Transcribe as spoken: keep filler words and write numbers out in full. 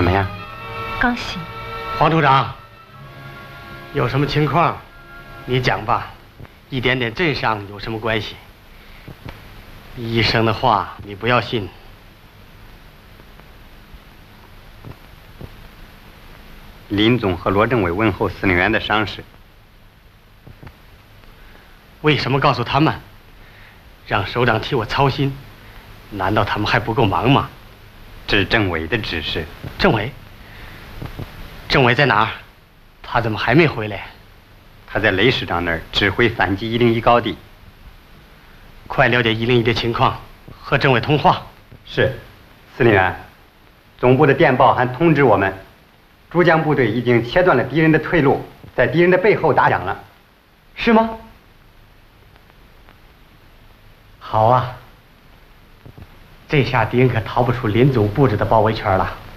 怎么样？ 刚醒。 黄处长，有什么情况，你讲吧。一点点阵伤有什么关系？医生的话你不要信。 林总和罗政委问候司令员的伤势。 为什么告诉他们？让首长替我操心，难道他们还不够忙吗？ 这是政委的指示。 政委？政委在哪儿？他怎么还没回来？ 他在雷师长那儿指挥反击一零一高地。 快了解一零一的情况，和政委通话。 是，司令员。总部的电报还通知我们，珠江部队已经切断了敌人的退路，在敌人的背后打响了。 是吗？好啊，这下敌人可逃不出林总布置的包围圈了。